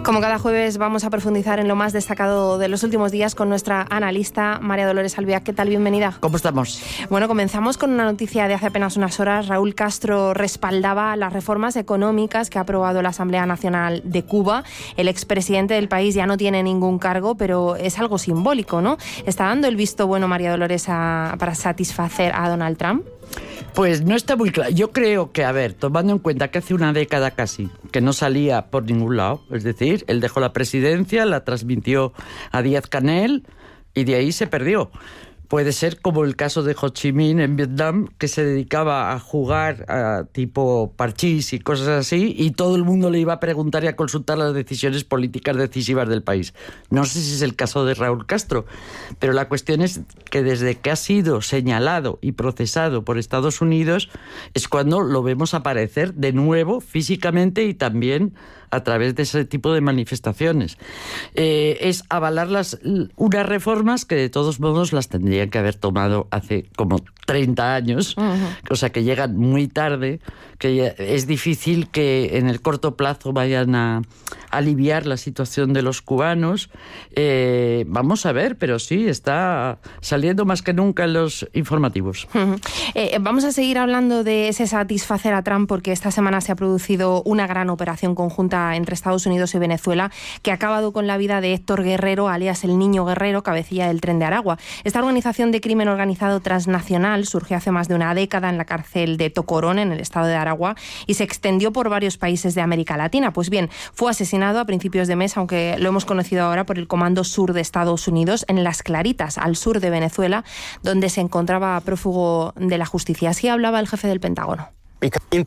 Como cada jueves vamos a profundizar en lo más destacado de los últimos días con nuestra analista María Dolores Albiac. ¿Qué tal? Bienvenida. ¿Cómo estamos? Bueno, comenzamos con una noticia de hace apenas unas horas. Raúl Castro respaldaba las reformas económicas que ha aprobado la Asamblea Nacional de Cuba. El expresidente del país ya no tiene ningún cargo, pero es algo simbólico, ¿no? ¿Está dando el visto bueno María Dolores para satisfacer a Donald Trump? Pues no está muy claro. Yo creo que, tomando en cuenta que hace una década casi que no salía por ningún lado, es decir, él dejó la presidencia, la transmitió a Díaz-Canel y de ahí se perdió. Puede ser como el caso de Ho Chi Minh en Vietnam, que se dedicaba a jugar a tipo parchís y cosas así, y todo el mundo le iba a preguntar y a consultar las decisiones políticas decisivas del país. No sé si es el caso de Raúl Castro, pero la cuestión es que desde que ha sido señalado y procesado por Estados Unidos es cuando lo vemos aparecer de nuevo físicamente y también a través de ese tipo de manifestaciones. Es avalar unas reformas que de todos modos las tendrían que haber tomado hace como 30 años, o sea que llegan muy tarde, que es difícil que en el corto plazo vayan a aliviar la situación de los cubanos. Vamos a ver, pero sí, está saliendo más que nunca en los informativos. Vamos a seguir hablando de ese satisfacer a Trump, porque esta semana se ha producido una gran operación conjunta entre Estados Unidos y Venezuela que ha acabado con la vida de Héctor Guerrero, alias el Niño Guerrero, cabecilla del Tren de Aragua. Esta organización de crimen organizado transnacional surgió hace más de una década en la cárcel de Tocorón, en el estado de Aragua, y se extendió por varios países de América Latina. Pues bien, fue asesinado a principios de mes, aunque lo hemos conocido ahora, por el Comando Sur de Estados Unidos, en Las Claritas, al sur de Venezuela, donde se encontraba prófugo de la justicia. Así hablaba el jefe del Pentágono. En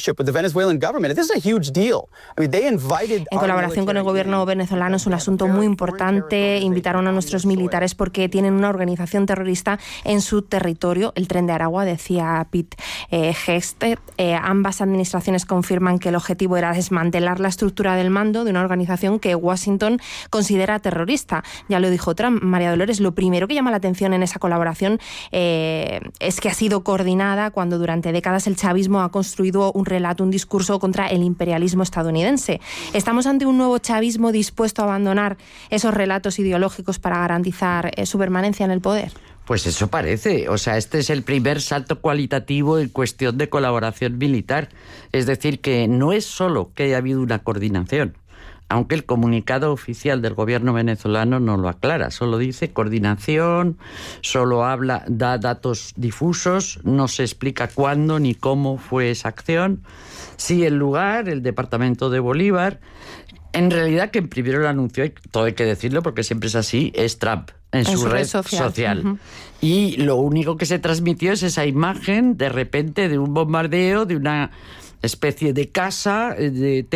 colaboración con el gobierno venezolano es un asunto muy importante. Invitaron a nuestros militares porque tienen una organización terrorista en su territorio, el Tren de Aragua, decía Pete Hegseth. Ambas administraciones confirman que el objetivo era desmantelar la estructura del mando de una organización que Washington considera terrorista. Ya lo dijo Trump. María Dolores, lo primero que llama la atención en esa colaboración es que ha sido coordinada cuando durante décadas el chavismo ha construido un relato, un discurso contra el imperialismo estadounidense. ¿Estamos ante un nuevo chavismo dispuesto a abandonar esos relatos ideológicos para garantizar su permanencia en el poder? Pues eso parece. O sea, este es el primer salto cualitativo en cuestión de colaboración militar. Es decir, que no es solo que haya habido una coordinación, aunque el comunicado oficial del gobierno venezolano no lo aclara, solo dice coordinación, solo da datos difusos, no se explica cuándo ni cómo fue esa acción. Sí, el lugar, el departamento de Bolívar. En realidad, quien primero lo anunció, y todo hay que decirlo porque siempre es así, es Trump en su red social. Y lo único que se transmitió es esa imagen de repente de un bombardeo, de una especie de casa, de